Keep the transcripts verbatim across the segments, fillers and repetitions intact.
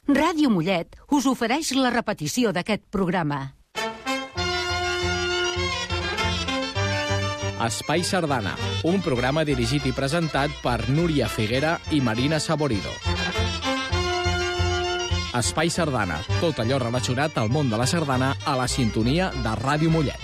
Ràdio Mollet us ofereix la repetició d'aquest programa. Espai Sardana, un programa dirigit i presentat per Núria Figuera i Marina Saborido. Espai Sardana, tot allò relacionat al món de la sardana a la sintonia de Ràdio Mollet.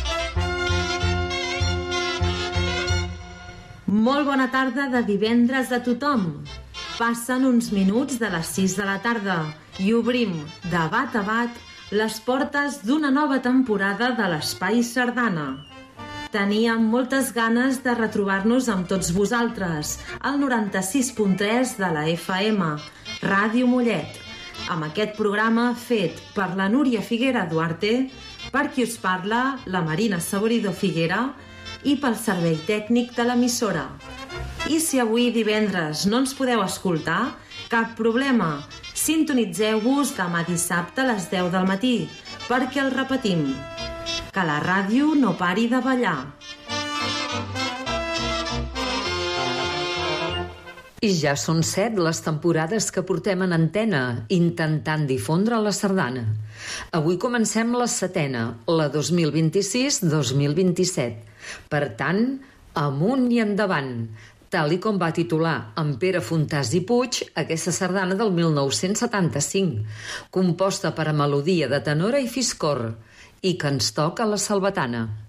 Molt bona tarda de divendres a tothom. Passen uns minuts de les sis de la tarda i obrim, de bat a bat, les portes d'una nova temporada de l'Espai Sardana. Teníem moltes ganes de retrobar-nos amb tots vosaltres al noranta-sis punt tres de la F M, Ràdio Mollet, amb aquest programa fet per la Núria Figuera Duarte, per qui us parla, la Marina Saborido Figuera, i pel servei tècnic de l'emissora. I si avui divendres no ens podeu escoltar, cap problema. Sintonitzeu-vos demà dissabte a les deu del matí, perquè el repetim. Que la ràdio no pari de ballar. I ja són set les temporades que portem en antena, intentant difondre la sardana. Avui comencem la setena, la dos mil vint-i-sis dos mil vint-i-set. Per tant, amunt i endavant, tal i com va titular en Pere Fontàs i Puig aquesta sardana del mil nou-cents setanta-cinc, composta per a melodia de tenora i fiscorn, i que ens toca la salvatana.